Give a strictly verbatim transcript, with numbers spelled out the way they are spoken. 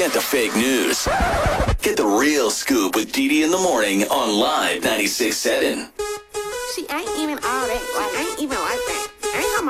Forget the fake news. Get the real scoop with Dee Dee in the morning on Live ninety-six point seven. See, I ain't even all that. Like, I ain't even like that. I ain't how